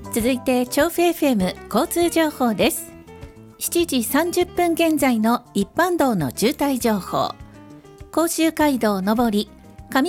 続いて調布 FM 交通情報です。7時30分現在の一般道の渋滞情報。甲州街道上り